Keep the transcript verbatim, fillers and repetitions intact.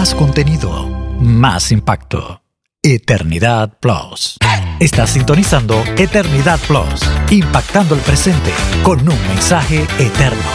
más contenido, más impacto. Eternidad Plus. Estás sintonizando Eternidad Plus, impactando el presente con un mensaje eterno.